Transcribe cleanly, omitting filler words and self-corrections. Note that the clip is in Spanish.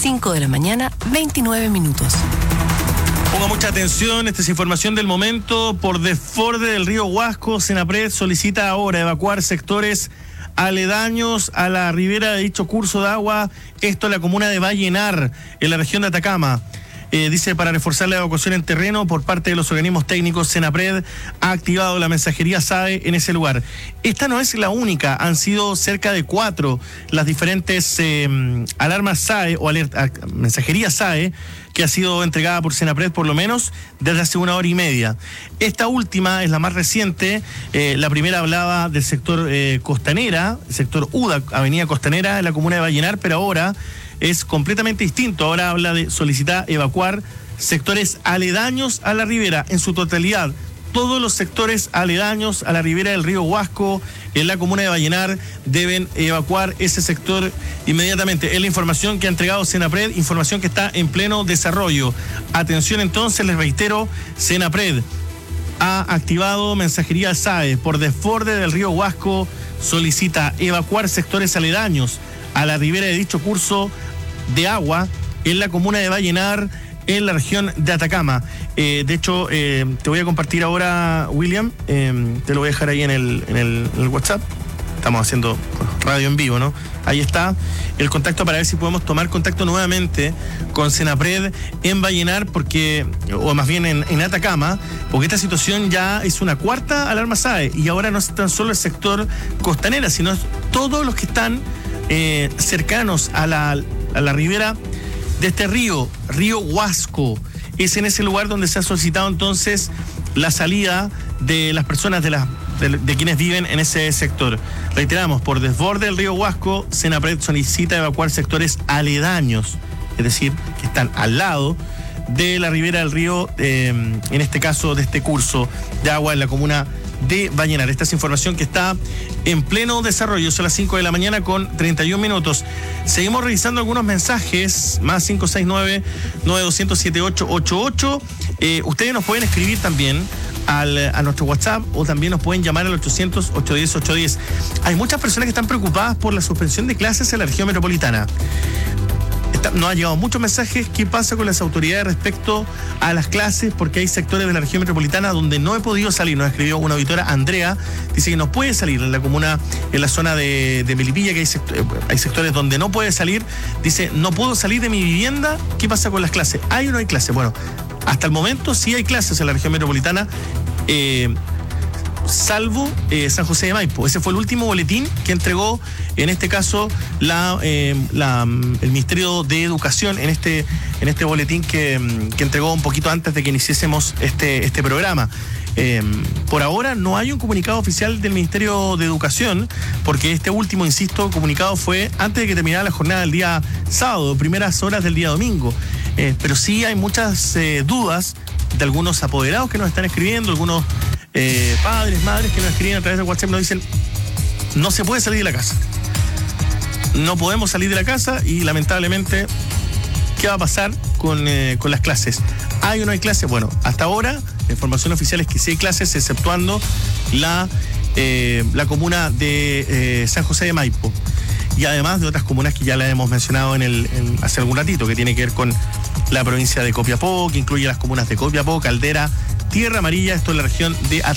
5 de la mañana, 29 minutos. Ponga mucha atención, esta es información del momento. Por desborde del río Huasco, Senapred solicita ahora evacuar sectores aledaños a la ribera de dicho curso de agua, esto en la comuna de Vallenar, en la región de Atacama. Dice, para reforzar la evacuación en terreno por parte de los organismos técnicos, Senapred ha activado la mensajería SAE en ese lugar. Esta no es la única, han sido cerca de 4 las diferentes alarmas SAE o mensajería SAE que ha sido entregada por Senapred por lo menos desde hace 1 hora y media. Esta última es la más reciente. La primera hablaba del sector Costanera, sector UDA, Avenida Costanera, en la comuna de Vallenar, pero ahora es completamente distinto. Ahora habla de solicitar evacuar sectores aledaños a la ribera en su totalidad. Todos los sectores aledaños a la ribera del río Huasco en la comuna de Vallenar deben evacuar ese sector inmediatamente. Es la información que ha entregado Senapred, información que está en pleno desarrollo. Atención entonces, les reitero, Senapred ha activado mensajería SAE por desborde del río Huasco, solicita evacuar sectores aledaños a la ribera de dicho curso de agua en la comuna de Vallenar, en la región de Atacama. De hecho, te voy a compartir ahora, William, te lo voy a dejar ahí en el WhatsApp. Estamos haciendo radio en vivo, ¿no? Ahí está el contacto para ver si podemos tomar contacto nuevamente con Senapred en Vallenar, o más bien en Atacama, porque esta situación ya es una 4ª alarma SAE, y ahora no es tan solo el sector Costanera, sino todos los que están cercanos a la ribera de este río Huasco. Es en ese lugar donde se ha solicitado entonces la salida de las personas de quienes viven en ese sector. Reiteramos, por desborde del río Huasco, Senapred solicita evacuar sectores aledaños, es decir, que están al lado de la ribera del río, en este caso de este curso de agua en la comuna de Vallenar. Esta es información que está en pleno desarrollo. Son las 5 de la mañana con 31 minutos. Seguimos revisando algunos mensajes, más 569-9200-7888. Ustedes nos pueden escribir también a nuestro WhatsApp, o también nos pueden llamar al 800-810-810. Hay muchas personas que están preocupadas por la suspensión de clases en la región metropolitana. Nos han llegado muchos mensajes. ¿Qué pasa con las autoridades respecto a las clases? Porque hay sectores de la región metropolitana donde no he podido salir. Nos escribió una auditora, Andrea, dice que no puede salir en la comuna, en la zona de Melipilla, que hay sectores donde no puede salir. Dice, no puedo salir de mi vivienda. ¿Qué pasa con las clases? ¿Hay o no hay clases? Bueno, hasta el momento sí hay clases en la región metropolitana, salvo San José de Maipo. Ese fue el último boletín que entregó, en este caso, el Ministerio de Educación, en este boletín que entregó un poquito antes de que iniciésemos este programa. Por ahora no hay un comunicado oficial del Ministerio de Educación, porque este último, insisto, comunicado fue antes de que terminara la jornada del día sábado, primeras horas del día domingo. Pero sí hay muchas dudas de algunos apoderados que nos están escribiendo, algunos padres, madres que nos escriben a través de WhatsApp, nos dicen, no se puede salir de la casa. No podemos salir de la casa y lamentablemente, ¿qué va a pasar con las clases? ¿Hay o no hay clases? Bueno, hasta ahora la información oficial es que sí hay clases, exceptuando la comuna de San José de Maipo, y además de otras comunas que ya las hemos mencionado hace algún ratito, que tiene que ver con la provincia de Copiapó, que incluye las comunas de Copiapó, Caldera, Tierra Amarilla, esto en la región de